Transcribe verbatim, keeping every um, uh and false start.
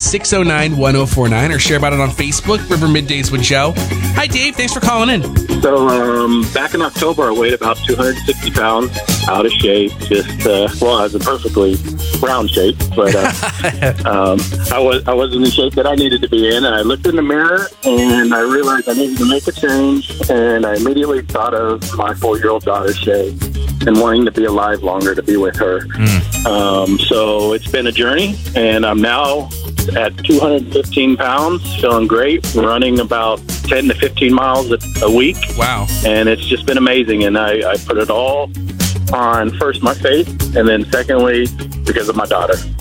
six oh nine, one oh four nine or share about it on Facebook, River Middays with Joe. Hi, Dave. Thanks for calling in. So um, back in October, I weighed about two hundred sixty pounds, out of shape, just, uh, well, I was in perfectly round shape, but uh, um, I, was, I wasn't in shape that I needed to be in, and I looked in the mirror, and I realized I needed to make a change, and I immediately thought of my four-year-old daughter, Shay, and wanting to be alive longer to be with her. Mm. Um, so it's been a journey, and I'm now at two hundred fifteen pounds, feeling great, running about ten to fifteen miles a, a week. Wow. And it's just been amazing. And I, I put it all on, first, my faith, and then secondly, because of my daughter.